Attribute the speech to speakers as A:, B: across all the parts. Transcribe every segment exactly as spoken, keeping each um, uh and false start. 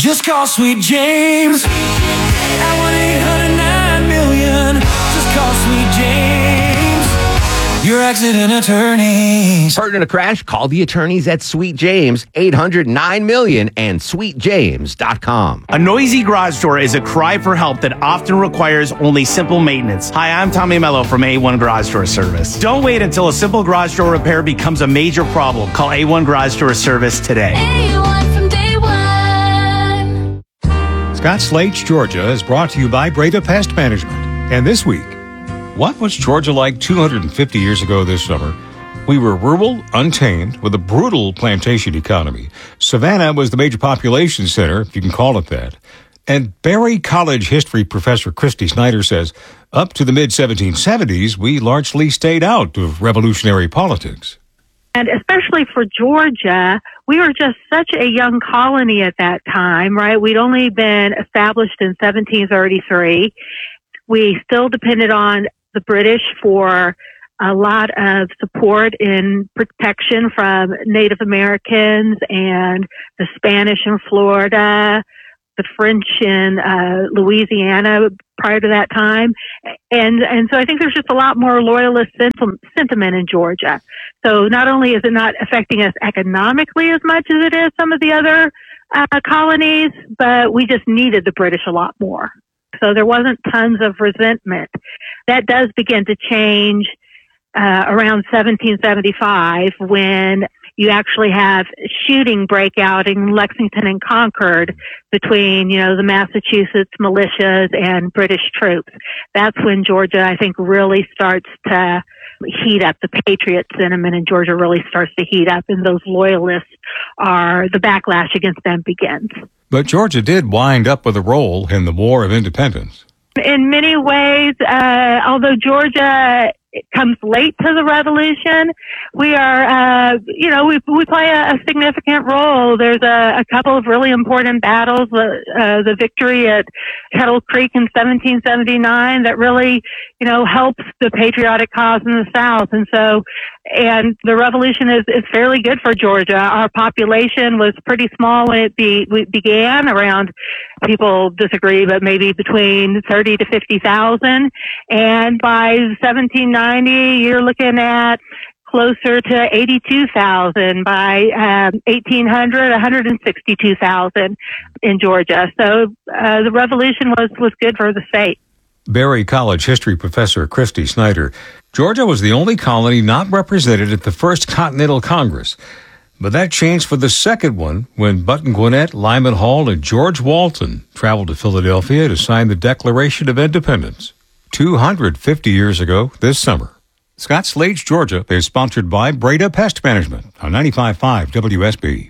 A: Just call Sweet James at one eight hundred nine million. Just call Sweet James, your accident attorneys.
B: Hurt in a crash? Call the attorneys at Sweet James, eight hundred nine million and sweet james dot com.
C: A noisy garage door is a cry for help that often requires only simple maintenance. Hi, I'm Tommy Mello from A one Garage Door Service. Don't wait until a simple garage door repair becomes a major problem. Call A one Garage Door Service today.
D: A one from day one.
E: Scott Slate's Georgia is brought to you by Breda Pest Management. And this week, what was Georgia like two hundred fifty years ago this summer? We were rural, untamed, with a brutal plantation economy. Savannah was the major population center, if you can call it that. And Berry College history professor Christy Snyder says, up to the mid seventeen seventies, we largely stayed out of revolutionary politics.
F: And especially for Georgia, we were just such a young colony at that time, right? We'd only been established in seventeen thirty-three. We still depended on the British for a lot of support in protection from Native Americans and the Spanish in Florida, the French in uh, Louisiana prior to that time. And and so I think there's just a lot more loyalist senti- sentiment in Georgia. So not only is it not affecting us economically as much as it is some of the other uh, colonies, but we just needed the British a lot more. So there wasn't tons of resentment. That does begin to change uh, around seventeen seventy-five when you actually have shooting breakout in Lexington and Concord between, you know, the Massachusetts militias and British troops. That's when Georgia, I think, really starts to heat up. The patriot sentiment in Georgia really starts to heat up, and those loyalists are, the backlash against them begins.
E: But Georgia did wind up with a role in the War of Independence.
F: In many ways, uh, although Georgia comes late to the revolution, we are, uh, you know, we we play a, a significant role. There's a, a couple of really important battles, uh, uh, the victory at Kettle Creek in seventeen seventy-nine that really, you know, helps the patriotic cause in the South. And so, and the revolution is, is fairly good for Georgia. Our population was pretty small when it be, we began, around, people disagree, but maybe between thirty to fifty thousand. And by seventeen ninety, you're looking at closer to eighty-two thousand. By um, eighteen hundred, one hundred sixty-two thousand in Georgia. So uh, the revolution was, was good for the state.
E: Berry College history professor Christy Snyder. Georgia was the only colony not represented at the first Continental Congress. But that changed for the second one when Button Gwinnett, Lyman Hall, and George Walton traveled to Philadelphia to sign the Declaration of Independence two hundred fifty years ago this summer. Scott Slate's Georgia is sponsored by Breda Pest Management on ninety-five point five W S B.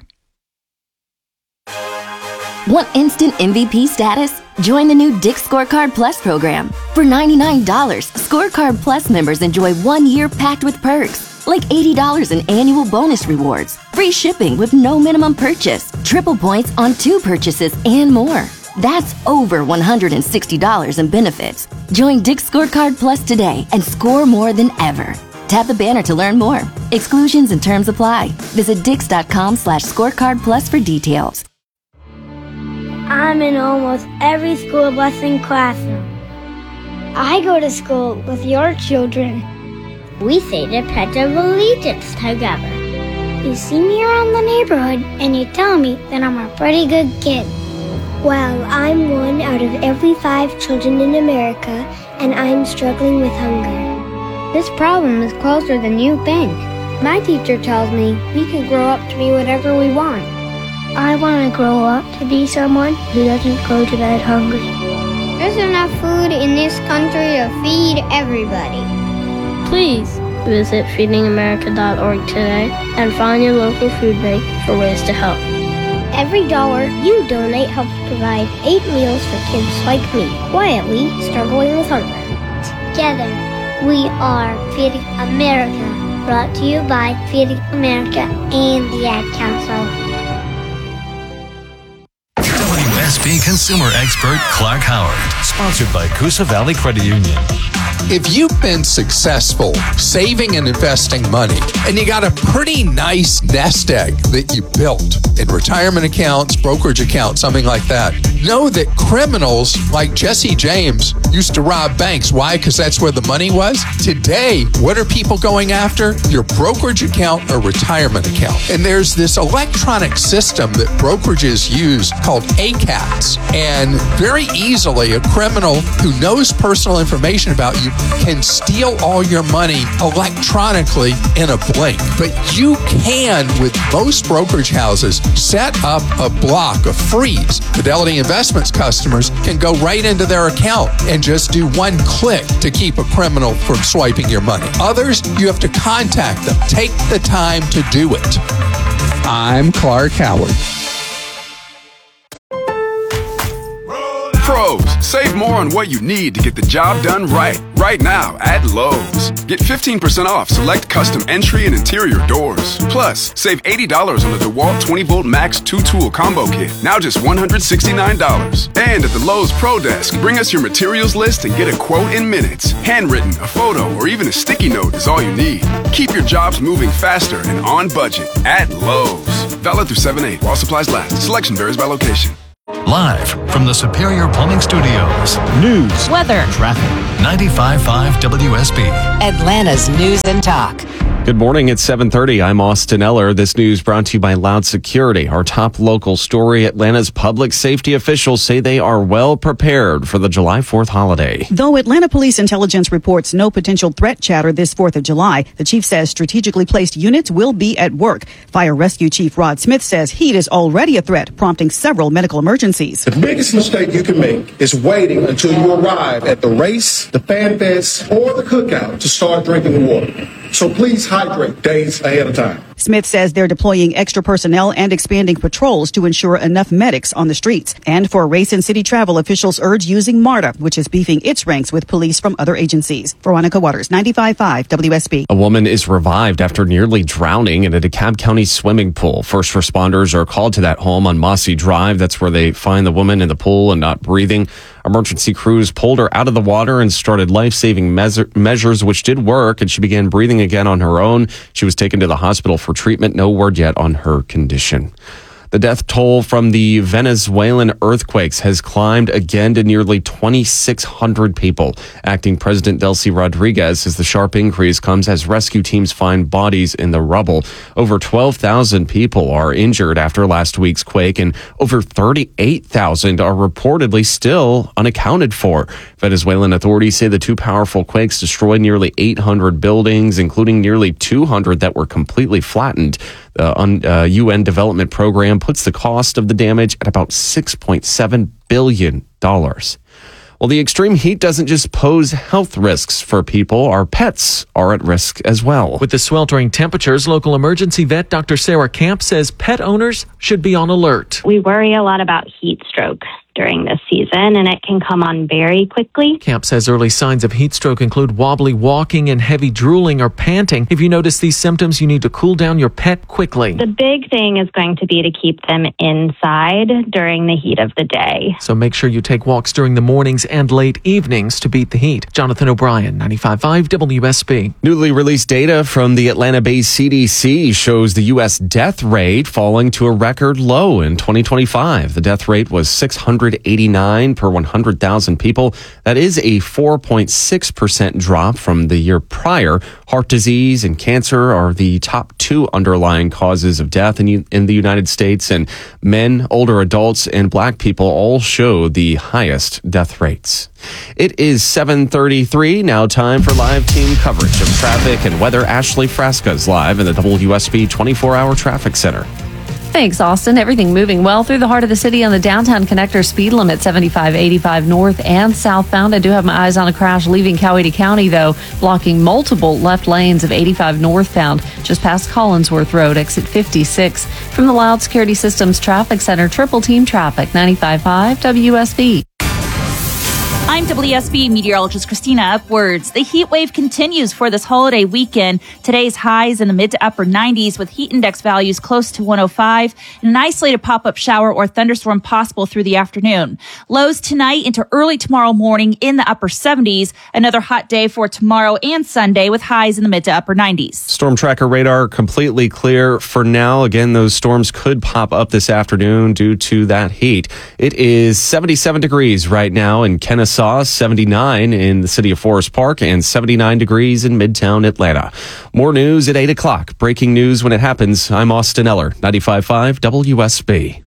G: Want instant M V P status? Join the new Dick's Scorecard Plus program. For ninety-nine dollars, Scorecard Plus members enjoy one year packed with perks, like eighty dollars in annual bonus rewards, free shipping with no minimum purchase, triple points on two purchases, and more. That's over one hundred sixty dollars in benefits. Join Dick's Scorecard Plus today and score more than ever. Tap the banner to learn more. Exclusions and terms apply. Visit dix.com slash scorecard plus for details.
H: I'm in almost every school bus and classroom. I go to school with your children. We say the Pledge of Allegiance together. You see me around the neighborhood and you tell me that I'm a pretty good kid. Well, I'm one out of every five children in America, and I'm struggling with hunger. This problem is closer than you think. My teacher tells me we can grow up to be whatever we want. I want to grow up to be someone who doesn't go to bed hungry. There's enough food in this country to feed everybody.
I: Please visit feeding america dot org today and find your local food bank for ways to help.
H: Every dollar you donate helps provide eight meals for kids like me, quietly struggling with hunger. Together, we are Feeding America, brought to you by Feeding America and the Ad Council.
J: W S B consumer expert Clark Howard, sponsored by Coosa Valley Credit Union. If you've been successful saving and investing money, and you got a pretty nice nest egg that you built in retirement accounts, brokerage accounts, something like that, know that criminals like Jesse James used to rob banks. Why? Because that's where the money was. Today, what are people going after? Your brokerage account or retirement account. And there's this electronic system that brokerages use called A CATS. And very easily, a criminal who knows personal information about you can steal all your money electronically in a blink. But you can, with most brokerage houses, set up a block, a freeze. Fidelity Investments customers can go right into their account and just do one click to keep a criminal from swiping your money. Others, you have to contact them. Take the time to do it. I'm Clark Howard.
K: Pros, save more on what you need to get the job done right. Right now at Lowe's. Get fifteen percent off select custom entry and interior doors. Plus, save eighty dollars on the DeWalt twenty volt Max two tool combo kit. Now just one hundred sixty-nine dollars. And at the Lowe's Pro Desk, bring us your materials list and get a quote in minutes. Handwritten, a photo, or even a sticky note is all you need. Keep your jobs moving faster and on budget at Lowe's. Valid through seven eight while supplies last. Selection varies by location.
L: Live from the Superior Plumbing Studios. News,
M: weather,
L: traffic. ninety-five point five W S B.
M: Atlanta's News and Talk.
N: Good morning. It's seven thirty. I'm Austin Eller. This news brought to you by Loud Security. Our top local story, Atlanta's public safety officials say they are well prepared for the July fourth holiday.
O: Though Atlanta Police Intelligence reports no potential threat chatter this fourth of July, the chief says strategically placed units will be at work. Fire Rescue Chief Rod Smith says heat is already a threat, prompting several medical emergencies.
P: The biggest mistake you can make is waiting until you arrive at the race, the fan fest, or the cookout to start drinking water. So please hydrate days ahead of time.
O: Smith says they're deploying extra personnel and expanding patrols to ensure enough medics on the streets. And for race and city travel, officials urge using MARTA, which is beefing its ranks with police from other agencies. Veronica Waters, ninety-five point five W S B.
N: A woman is revived after nearly drowning in a DeKalb County swimming pool. First responders are called to that home on Mossy Drive. That's where they find the woman in the pool and not breathing. Emergency crews pulled her out of the water and started life-saving measure- measures, which did work, and she began breathing again on her own. She was taken to the hospital for treatment. No word yet on her condition. The death toll from the Venezuelan earthquakes has climbed again to nearly twenty-six hundred people. Acting President Delcy Rodriguez says the sharp increase comes as rescue teams find bodies in the rubble. Over twelve thousand people are injured after last week's quake, and over thirty-eight thousand are reportedly still unaccounted for. Venezuelan authorities say the two powerful quakes destroyed nearly eight hundred buildings, including nearly two hundred that were completely flattened. The uh, U N Development Program puts the cost of the damage at about six point seven billion dollars. Well, the extreme heat doesn't just pose health risks for people. Our pets are at risk as well.
Q: With the sweltering temperatures, local emergency vet Doctor Sarah Camp says pet owners should be on alert.
R: We worry a lot about heat stroke during this season, and it can come on very quickly.
Q: Camp says early signs of heat stroke include wobbly walking and heavy drooling or panting. If you notice these symptoms, you need to cool down your pet quickly.
R: The big thing is going to be to keep them inside during the heat of the day.
Q: So make sure you take walks during the mornings and late evenings to beat the heat. Jonathan O'Brien, ninety-five point five W S B.
N: Newly released data from the Atlanta-based C D C shows the U S death rate falling to a record low in twenty twenty-five. The death rate was six hundred eighty-nine per one hundred thousand people. That is a four point six percent drop from the year prior. Heart disease and cancer are the top two underlying causes of death in, in the United States, and men, older adults, and black people all show the highest death rates. It is seven thirty-three, now time for live team coverage of traffic and weather. Ashley Frasca's live in the W S B twenty-four hour traffic center.
S: Thanks, Austin. Everything moving well through the heart of the city on the downtown connector. Speed limit seventy-five eighty-five north and southbound. I do have my eyes on a crash leaving Coweta County, though, blocking multiple left lanes of eighty-five northbound just past Collinsworth Road, exit fifty-six. From the Loud Security Systems Traffic Center, Triple Team Traffic, ninety-five point five W S B.
T: I'm W S B meteorologist Christina Upwards. The heat wave continues for this holiday weekend. Today's highs in the mid to upper nineties with heat index values close to one oh five and an isolated pop-up shower or thunderstorm possible through the afternoon. Lows tonight into early tomorrow morning in the upper seventies. Another hot day for tomorrow and Sunday with highs in the mid to upper nineties.
N: Storm tracker radar completely clear for now. Again, those storms could pop up this afternoon due to that heat. It is seventy-seven degrees right now in Kennesaw, seventy-nine in the city of Forest Park, and seventy-nine degrees in Midtown Atlanta. More news at eight o'clock. Breaking news when it happens. I'm Austin Eller, ninety-five point five W S B.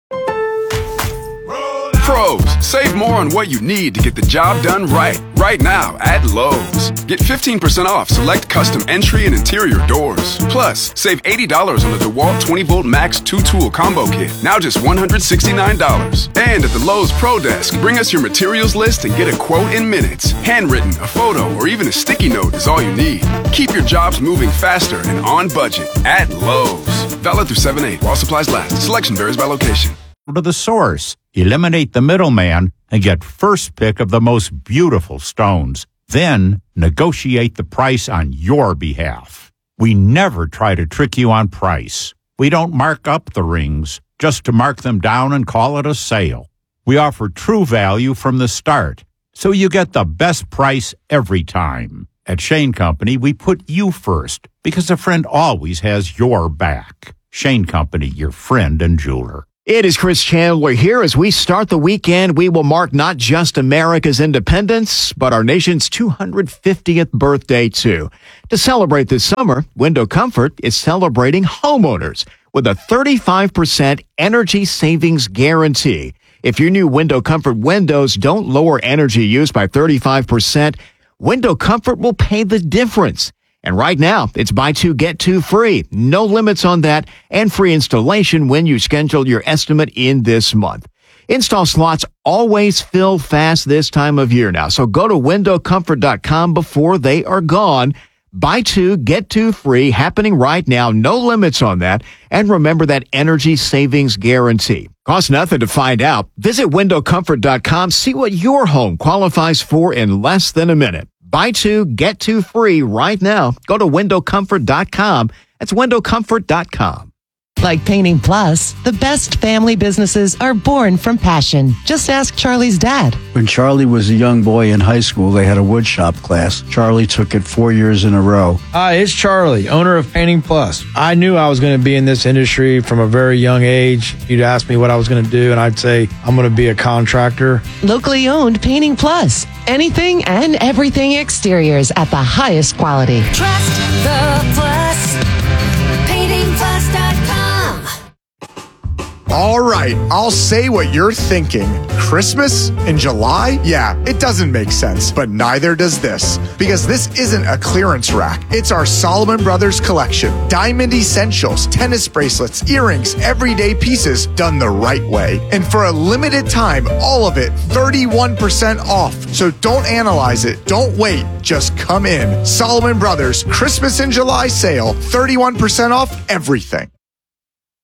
K: Pros, save more on what you need to get the job done right. Right now at Lowe's. Get fifteen percent off select custom entry and interior doors. Plus, save eighty dollars on the DeWalt twenty volt Max two tool combo kit. Now just one hundred sixty-nine dollars. And at the Lowe's Pro Desk, bring us your materials list and get a quote in minutes. Handwritten, a photo, or even a sticky note is all you need. Keep your jobs moving faster and on budget at Lowe's. Valid through seven eight while supplies last. Selection varies by location.
U: To the source. Eliminate the middleman and get first pick of the most beautiful stones. Then negotiate the price on your behalf. We never try to trick you on price. We don't mark up the rings just to mark them down and call it a sale. We offer true value from the start, so you get the best price every time. At Shane Company, we put you first because a friend always has your back. Shane Company, your friend and jeweler.
V: It is Chris Chandler here. As we start the weekend, we will mark not just America's independence, but our nation's two hundred fiftieth birthday, too. To celebrate this summer, Window Comfort is celebrating homeowners with a thirty-five percent energy savings guarantee. If your new Window Comfort windows don't lower energy use by thirty-five percent, Window Comfort will pay the difference. And right now, it's buy two, get two free. No limits on that, and free installation when you schedule your estimate in this month. Install slots always fill fast this time of year now, so go to window comfort dot com before they are gone. Buy two, get two free, happening right now. No limits on that. And remember that energy savings guarantee. Costs nothing to find out. Visit window comfort dot com. See what your home qualifies for in less than a minute. Buy two, get two free right now. Go to window comfort dot com. That's window comfort dot com.
M: Like Painting Plus, the best family businesses are born from passion. Just ask Charlie's dad.
W: When Charlie was a young boy in high school, they had a woodshop class. Charlie took it four years in a row.
X: Hi, it's Charlie, owner of Painting Plus. I knew I was going to be in this industry from a very young age. You'd ask me what I was going to do, and I'd say, I'm going to be a contractor.
M: Locally owned Painting Plus. Anything and everything exteriors at the highest quality.
A: Trust the Plus. painting plus dot com.
Y: All right, I'll say what you're thinking. Christmas in July? Yeah, it doesn't make sense, but neither does this. Because this isn't a clearance rack. It's our Solomon Brothers collection. Diamond essentials, tennis bracelets, earrings, everyday pieces done the right way. And for a limited time, all of it thirty-one percent off. So don't analyze it. Don't wait. Just come in. Solomon Brothers Christmas in July sale, thirty-one percent off everything.